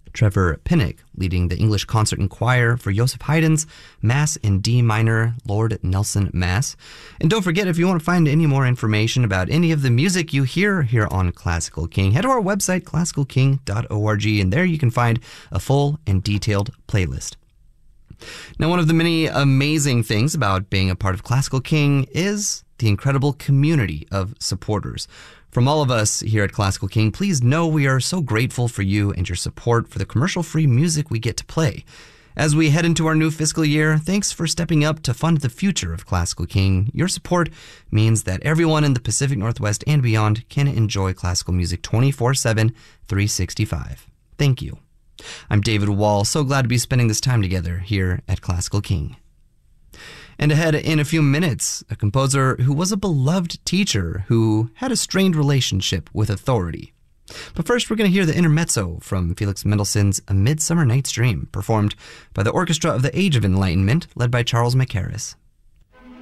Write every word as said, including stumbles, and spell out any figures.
Trevor Pinnock leading the English Concert and Choir for Joseph Haydn's Mass in D minor, Lord Nelson Mass. And don't forget, if you want to find any more information about any of the music you hear here on Classical King, head to our website, classical king dot org, and there you can find a full and detailed playlist. Now, one of the many amazing things about being a part of Classical King is the incredible community of supporters. From all of us here at Classical King, please know we are so grateful for you and your support for the commercial-free music we get to play. As we head into our new fiscal year, thanks for stepping up to fund the future of Classical King. Your support means that everyone in the Pacific Northwest and beyond can enjoy classical music twenty-four seven, three sixty-five. Thank you. I'm David Wall, so glad to be spending this time together here at Classical King. And ahead in a few minutes, a composer who was a beloved teacher who had a strained relationship with authority. But first, we're going to hear the intermezzo from Felix Mendelssohn's A Midsummer Night's Dream, performed by the Orchestra of the Age of Enlightenment, led by Charles Mackerras.